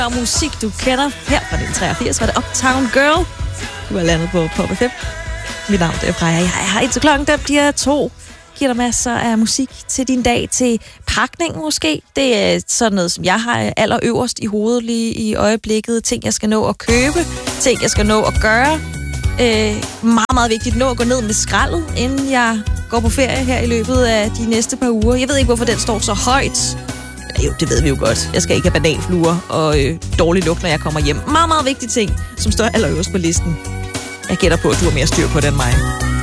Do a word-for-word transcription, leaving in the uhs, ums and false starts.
Og musik, du kender her fra nitten treogfirs, var det Uptown Girl. Du var landet på Pop F M. Mit navn er Freja. Jeg er her indtil klokken, der bliver to. Giver dig masser af musik til din dag, til pakning måske. Det er sådan noget, som jeg har allerøverst i hovedet lige i øjeblikket. Ting, jeg skal nå at købe. Ting, jeg skal nå at gøre. Øh, meget, meget vigtigt nå at gå ned med skraldet, inden jeg går på ferie her i løbet af de næste par uger. Jeg ved ikke, hvorfor den står så højt. Jo, det ved vi jo godt. Jeg skal ikke have bananfluer og øh, dårlig lugt, når jeg kommer hjem. Meget, meget vigtige ting, som står allerøverst på listen. Jeg gætter på, at du har mere styr på det end mig.